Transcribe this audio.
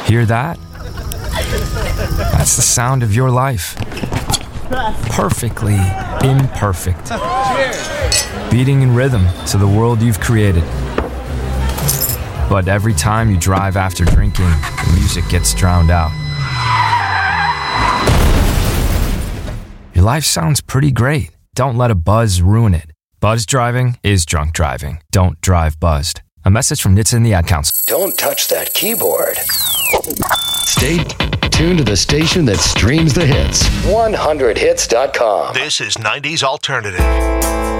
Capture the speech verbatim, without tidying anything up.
Hear that? That's the sound of your life. Perfectly imperfect. Beating in rhythm to the world you've created. But every time you drive after drinking, the music gets drowned out. Your life sounds pretty great. Don't let a buzz ruin it. Buzz driving is drunk driving. Don't drive buzzed. A message from N H T S A and the Ad Council. Don't touch that keyboard. Stay tuned to the station that streams the hits. one hundred hits dot com. This is nineties Alternative.